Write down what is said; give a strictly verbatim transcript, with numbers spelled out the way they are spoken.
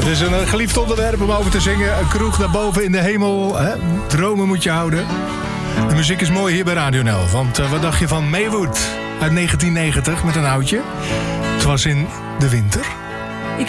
Het is een geliefd onderwerp om over te zingen. Een kroeg daarboven in de hemel. Hè? Dromen moet je houden. De muziek is mooi hier bij Radio N L. Want uh, wat dacht je van Maywood uit negentien negentig met een oudje? Het was in de winter.